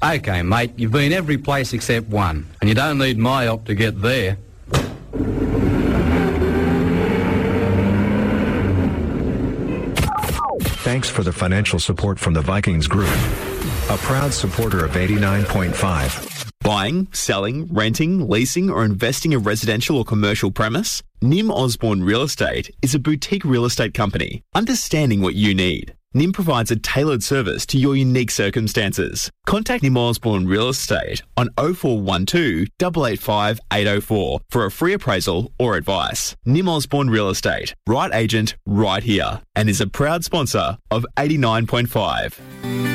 OK, mate, you've been every place except one, and you don't need my help to get there. Thanks for the financial support from the Vikings Group, a proud supporter of 89.5. Buying, selling, renting, leasing or investing a residential or commercial premise? Nim Osborne Real Estate is a boutique real estate company, understanding what you need. Nim provides a tailored service to your unique circumstances. Contact Nim Osborne Real Estate on 0412 885 804 for a free appraisal or advice. Nim Osborne Real Estate, right agent, right here, and is a proud sponsor of 89.5.